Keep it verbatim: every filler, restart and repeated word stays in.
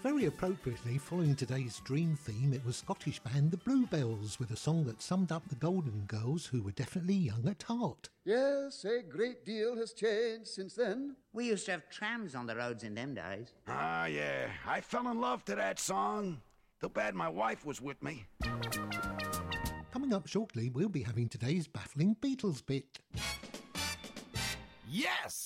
very appropriately, following today's dream theme, it was Scottish band The Bluebells with a song that summed up the Golden Girls, who were definitely young at heart. Yes, a great deal has changed since then. We used to have trams on the roads in them days. Ah, yeah. I fell in love to that song. Too bad my wife was with me. Coming up shortly, we'll be having today's baffling Beatles bit. Yes!